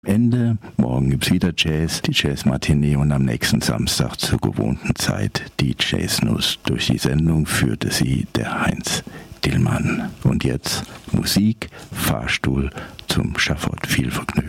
Ende. Morgen gibt's wieder Jazz, die Jazz-Matinee und am nächsten Samstag zur gewohnten Zeit die Jazz-Nuss. Durch die Sendung führte sie der Heinz Dillmann. Und jetzt Musik, Fahrstuhl zum Schafott. Viel Vergnügen.